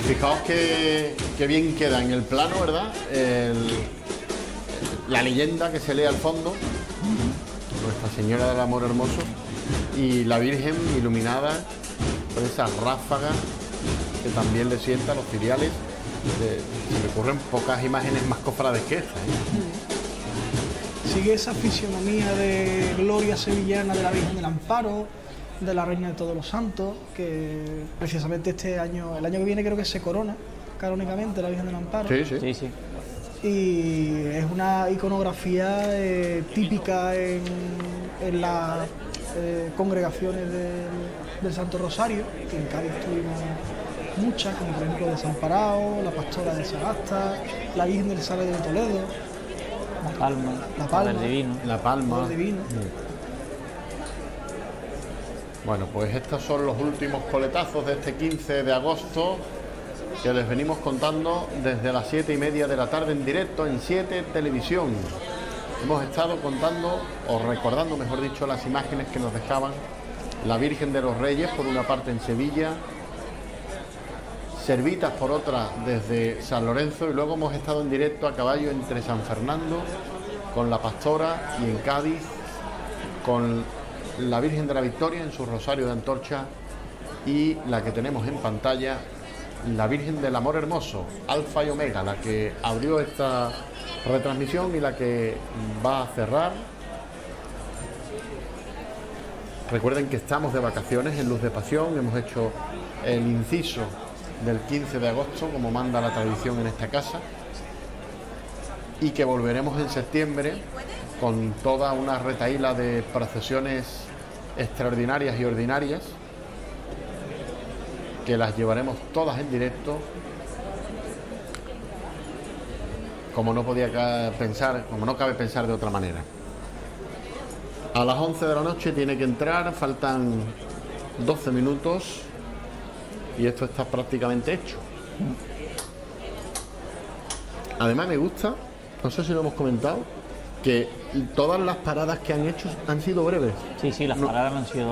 Fijaos que bien queda en el plano, ¿verdad? La leyenda que se lee al fondo, Nuestra Señora del Amor Hermoso, y la Virgen iluminada por esas ráfagas que también le sienta a los ciriales. Se me ocurren pocas imágenes más cofrades que esta, Sigue esa fisionomía de gloria sevillana de la Virgen del Amparo, de la Reina de Todos los Santos, que precisamente este año, el año que viene creo que se corona canónicamente la Virgen del Amparo. Sí. Y es una iconografía típica en las congregaciones del Santo Rosario, que en Cádiz tuvimos muchas, como por ejemplo Desamparado, la Pastora de Sagasta, la Virgen del Sagrario de Toledo, La Palma, el Divino. La Palma. el Divino. Bueno, pues estos son los últimos coletazos de este 15 de agosto que les venimos contando desde las 7:30 de la tarde en directo en 7 Televisión. Hemos estado contando, o recordando mejor dicho, las imágenes que nos dejaban la Virgen de los Reyes por una parte en Sevilla, Servitas por otra desde San Lorenzo, y luego hemos estado en directo a caballo entre San Fernando con la Pastora y en Cádiz con la Virgen de la Victoria en su rosario de antorcha, y la que tenemos en pantalla, la Virgen del Amor Hermoso, Alfa y Omega, la que abrió esta retransmisión y la que va a cerrar. Recuerden que estamos de vacaciones en Luz de Pasión, hemos hecho el inciso del 15 de agosto como manda la tradición en esta casa, y que volveremos en septiembre con toda una retahíla de procesiones extraordinarias y ordinarias, que las llevaremos todas en directo, como no cabe pensar de otra manera. A las 11 de la noche tiene que entrar, faltan 12 minutos y esto está prácticamente hecho. Además me gusta, no sé si lo hemos comentado, que todas las paradas que han hecho han sido breves. Sí, las paradas han sido